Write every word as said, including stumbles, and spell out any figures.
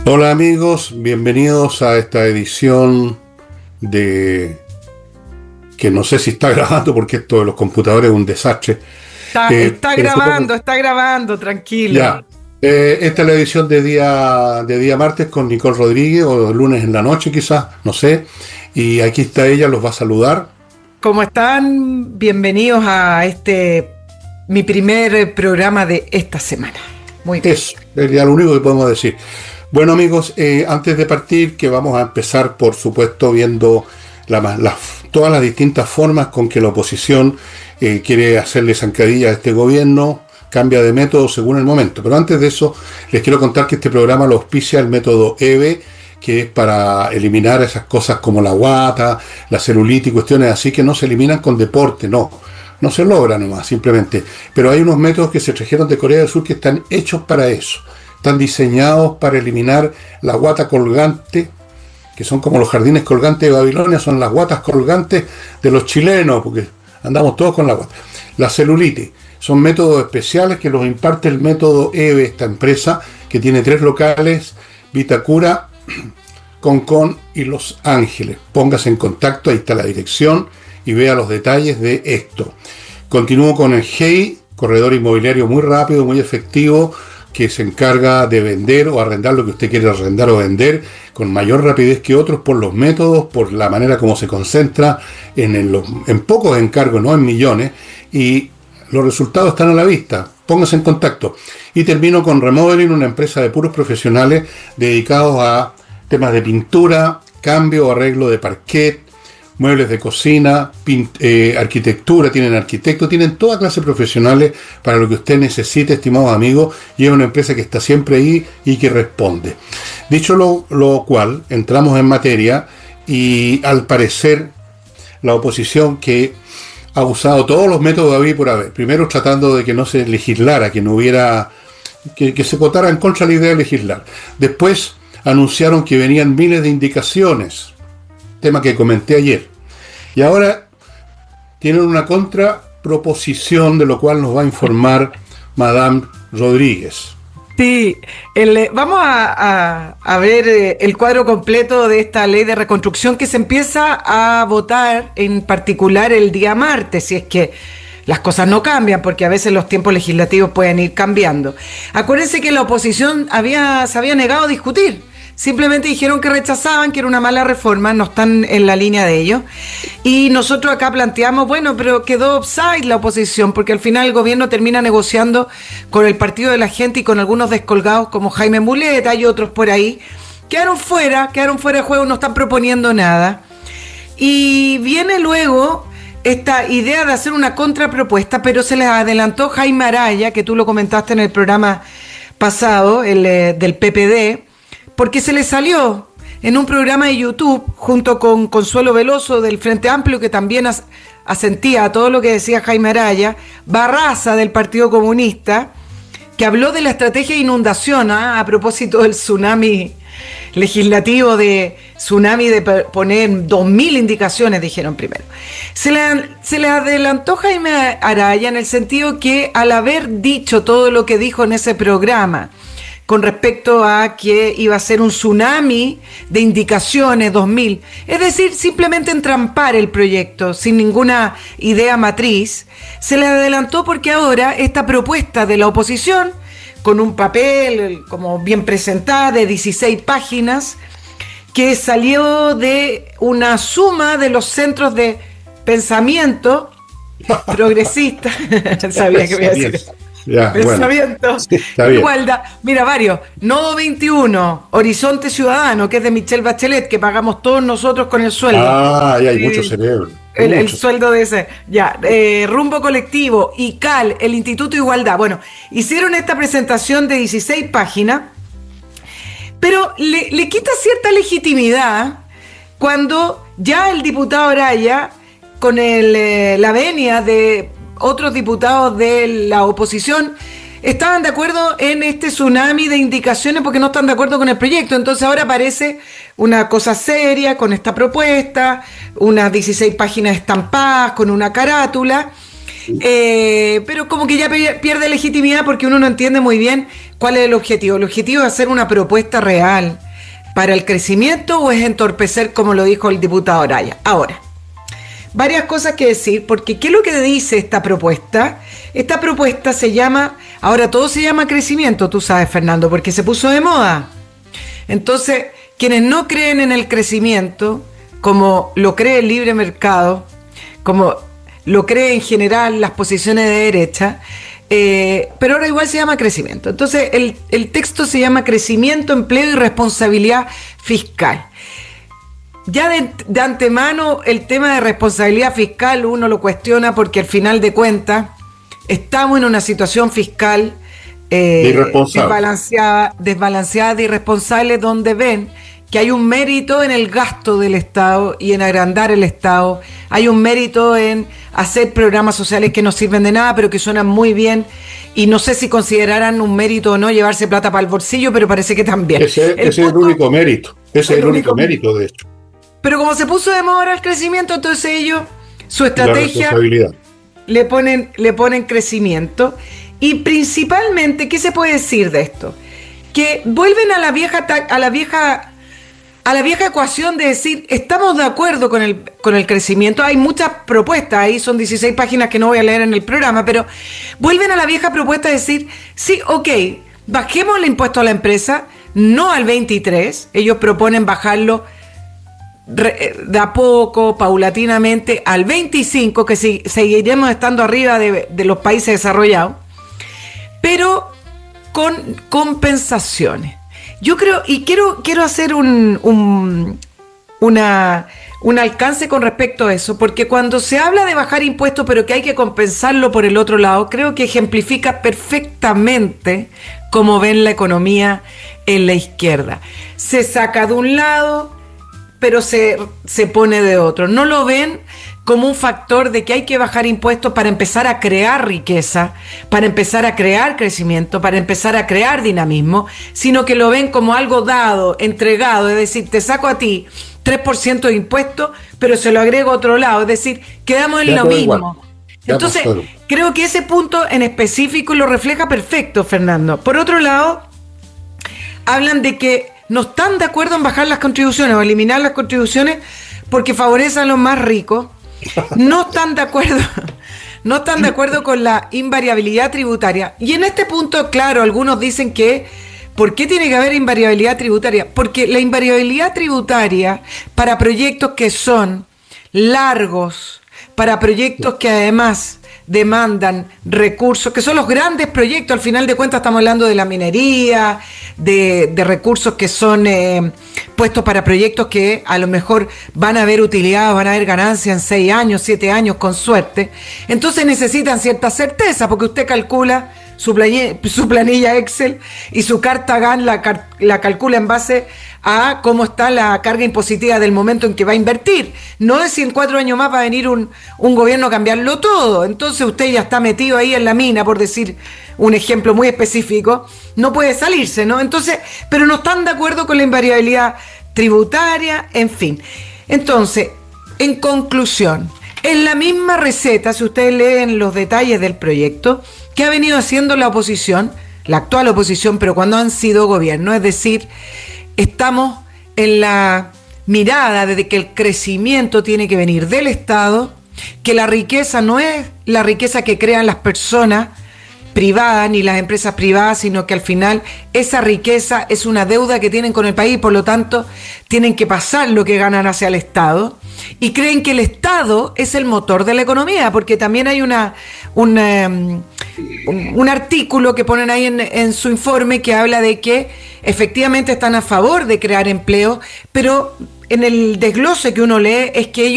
Hola amigos, bienvenidos a esta edición de que no sé si está grabando porque esto de los computadores es un desastre. Está, Eh, está pero grabando, supongo- está grabando, tranquilo. ya. Eh, esta es la edición de día de día martes con Nicole Rodríguez o lunes en la noche quizás, no sé. Y aquí está ella, los va a saludar. ¿Cómo están? Bienvenidos a este, mi primer eh, programa de esta semana. Muy bien. Eso es ya lo único que podemos decir. Bueno amigos, eh, antes de partir, que vamos a empezar por supuesto viendo la, ma- las- todas las distintas formas con que la oposición eh, quiere hacerle zancadilla a este gobierno, cambia de método según el momento. Pero antes de eso, les quiero contar que este programa lo auspicia el método E V E, que es para eliminar esas cosas como la guata, la celulitis y cuestiones así que no se eliminan con deporte, no. No se logra nomás, simplemente. Pero hay unos métodos que se trajeron de Corea del Sur que están hechos para eso. Están diseñados para eliminar la guata colgante, que son como los jardines colgantes de Babilonia, son las guatas colgantes de los chilenos, porque andamos todos con la guata. La celulitis, son métodos especiales que los imparte el método E V E, esta empresa que tiene tres locales, Vitacura, Concón y Los Ángeles. Póngase en contacto, ahí está la dirección y vea los detalles de esto. Continúo con el G E I, corredor inmobiliario muy rápido, muy efectivo, que se encarga de vender o arrendar lo que usted quiere arrendar o vender con mayor rapidez que otros por los métodos, por la manera como se concentra en, el- los- en pocos encargos, no en millones, y los resultados están a la vista. Póngase en contacto. Y termino con Remodeling, una empresa de puros profesionales dedicados a temas de pintura, cambio o arreglo de parquet, muebles de cocina, pin- eh, arquitectura, tienen arquitectos, tienen toda clase de profesionales para lo que usted necesite, estimados amigos, y es una empresa que está siempre ahí y que responde. Dicho lo, lo cual, entramos en materia y al parecer la oposición que ha usado todos los métodos de haber y por haber, primero tratando de que no se legislara, que no hubiera, que, que se votara en contra de la idea de legislar. Después anunciaron que venían miles de indicaciones, tema que comenté ayer. Y ahora tienen una contraproposición de lo cual nos va a informar Madame Rodríguez. Sí, el, eh, vamos a, a- a ver eh, el cuadro completo de esta ley de reconstrucción que se empieza a votar en particular el día martes, si es que las cosas no cambian, porque a veces los tiempos legislativos pueden ir cambiando. Acuérdense que la oposición había, se había negado a discutir. Simplemente dijeron que rechazaban, que era una mala reforma, no están en la línea de ellos. Y nosotros acá planteamos, bueno, pero quedó offside la oposición, porque al final el gobierno termina negociando con el Partido de la Gente y con algunos descolgados como Jaime Mulet, hay otros por ahí. Quedaron fuera, quedaron fuera de juego, no están proponiendo nada. Y viene luego esta idea de hacer una contrapropuesta, pero se les adelantó Jaime Araya, que tú lo comentaste en el programa pasado, el eh, del P P D, porque se le salió en un programa de YouTube junto con Consuelo Veloso del Frente Amplio, que también as- asentía a todo lo que decía Jaime Araya, Barraza del Partido Comunista, que habló de la estrategia de inundación, ¿ah? A propósito del tsunami legislativo, de tsunami de pe- poner dos mil indicaciones, dijeron primero. Se le, se le adelantó Jaime Araya en el sentido que al haber dicho todo lo que dijo en ese programa, con respecto a que iba a ser un tsunami de indicaciones dos mil. Es decir, simplemente entrampar el proyecto sin ninguna idea matriz. Se le adelantó porque ahora esta propuesta de la oposición, con un papel como bien presentada de dieciséis páginas, que salió de una suma de los centros de pensamiento progresista. Sabía que me iba a decir eso. Ya, bueno. Pensamiento, Sí, está bien. igualdad. Mira, varios. Nodo veintiuno, Horizonte Ciudadano, que es de Michelle Bachelet, que pagamos todos nosotros con el sueldo. Ah, ya hay Sí. mucho cerebro. El, el mucho. sueldo de ese. Ya. eh, Rumbo Colectivo, I C A L, el Instituto de Igualdad. Bueno, hicieron esta presentación de dieciséis páginas, pero le, le quita cierta legitimidad cuando ya el diputado Araya, con el, eh, la venia de otros diputados de la oposición, estaban de acuerdo en este tsunami de indicaciones porque no están de acuerdo con el proyecto. Entonces ahora aparece una cosa seria con esta propuesta, unas dieciséis páginas estampadas con una carátula. eh, pero como que ya pierde legitimidad porque uno no entiende muy bien cuál es el objetivo. ¿El objetivo es hacer una propuesta real para el crecimiento o es entorpecer, como lo dijo el diputado Araya? Ahora, varias cosas que decir, porque ¿qué es lo que dice esta propuesta? Esta propuesta se llama, ahora todo se llama crecimiento, tú sabes, Fernando, porque se puso de moda. Entonces, quienes no creen en el crecimiento, como lo cree el libre mercado, como lo cree en general las posiciones de derecha, eh, pero ahora igual se llama crecimiento. Entonces, el, el texto se llama crecimiento, empleo y responsabilidad fiscal. Ya de, de antemano el tema de responsabilidad fiscal uno lo cuestiona porque al final de cuentas estamos en una situación fiscal eh, desbalanceada, desbalanceada de irresponsable, donde ven que hay un mérito en el gasto del Estado y en agrandar el Estado, hay un mérito en hacer programas sociales que no sirven de nada pero que suenan muy bien, y no sé si considerarán un mérito o no llevarse plata para el bolsillo, pero parece que también. Ese, ese es el único mérito, ese es el único mérito de hecho. Pero como se puso de moda el crecimiento, entonces ellos, su estrategia, le ponen, le ponen crecimiento. Y principalmente, ¿qué se puede decir de esto? Que vuelven a la vieja, a la vieja, a la vieja ecuación de decir, estamos de acuerdo con el, con el crecimiento. Hay muchas propuestas, ahí son dieciséis páginas que no voy a leer en el programa, pero vuelven a la vieja propuesta de decir, sí, ok, bajemos el impuesto a la empresa, no al veintitrés, ellos proponen bajarlo de a poco, paulatinamente, al veinticinco, que si, seguiremos estando arriba de, de los países desarrollados, pero con compensaciones. Yo creo, y quiero, quiero hacer un, un, una, un alcance con respecto a eso, porque cuando se habla de bajar impuestos, pero que hay que compensarlo por el otro lado, creo que ejemplifica perfectamente cómo ven la economía en la izquierda. Se saca de un lado, pero se, se pone de otro. No lo ven como un factor de que hay que bajar impuestos para empezar a crear riqueza, para empezar a crear crecimiento, para empezar a crear dinamismo, sino que lo ven como algo dado, entregado, es decir, te saco a ti tres por ciento de impuestos, pero se lo agrego a otro lado, es decir, quedamos en lo mismo. Entonces, creo que ese punto en específico lo refleja perfecto, Fernando. Por otro lado, hablan de que no están de acuerdo en bajar las contribuciones o eliminar las contribuciones porque favorecen a los más ricos. No están de acuerdo, no están de acuerdo con la invariabilidad tributaria. Y en este punto, claro, algunos dicen que ¿por qué tiene que haber invariabilidad tributaria? Porque la invariabilidad tributaria para proyectos que son largos, para proyectos que además demandan recursos, que son los grandes proyectos, al final de cuentas estamos hablando de la minería, de, de recursos que son eh, puestos para proyectos que a lo mejor van a haber utilidad, van a haber ganancia en seis años, siete años con suerte. Entonces necesitan cierta certeza, porque usted calcula su planilla, su planilla Excel y su carta GAN la, la calcula en base a cómo está la carga impositiva del momento en que va a invertir. No es si en cuatro años más va a venir un, un gobierno a cambiarlo todo. Entonces usted ya está metido ahí en la mina, por decir un ejemplo muy específico, no puede salirse, ¿no? Entonces, pero no están de acuerdo con la invariabilidad tributaria, en fin. Entonces, en conclusión, en la misma receta, si ustedes leen los detalles del proyecto, que ha venido haciendo la oposición, la actual oposición, pero cuando han sido gobierno, es decir, estamos en la mirada de que el crecimiento tiene que venir del Estado, que la riqueza no es la riqueza que crean las personas privadas ni las empresas privadas, sino que al final esa riqueza es una deuda que tienen con el país, por lo tanto tienen que pasar lo que ganan hacia el Estado, y creen que el Estado es el motor de la economía, porque también hay una, una un, un artículo que ponen ahí en, en su informe que habla de que efectivamente están a favor de crear empleo, pero en el desglose que uno lee es que ellos